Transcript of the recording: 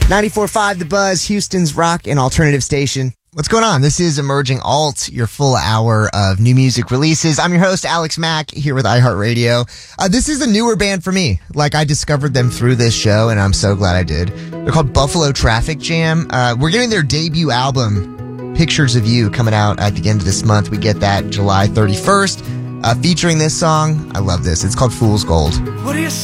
94.5 The Buzz, Houston's rock and alternative station. What's going on? This is Emerging Alt, your full hour of new music releases. I'm your host, Alex Mack, here with iHeartRadio. This is a newer band for me. I discovered them through this show, and I'm so glad I did. They're called Buffalo Traffic Jam. We're getting their debut album, Pictures of You, coming out at the end of this month. We get that July 31st, featuring this song. I love this. It's called Fool's Gold. What do you